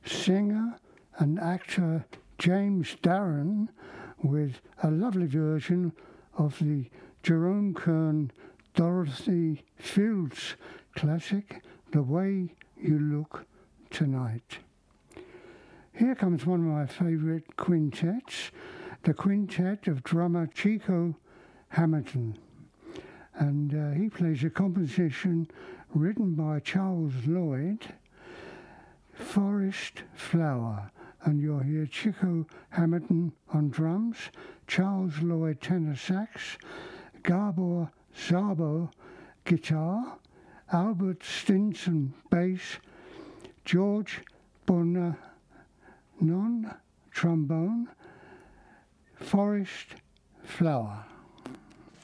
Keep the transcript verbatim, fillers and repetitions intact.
singer and actor James Darren with a lovely version of the Jerome Kern Dorothy Fields classic, The Way You Look Tonight. Here comes one of my favourite quintets, the quintet of drummer Chico Hamilton. And uh, he plays a composition written by Charles Lloyd, Forest Flower. And you'll hear Chico Hamilton on drums, Charles Lloyd tenor sax, Gabor Szabo guitar, Albert Stinson bass, George Bonanon trombone, Forest Flower.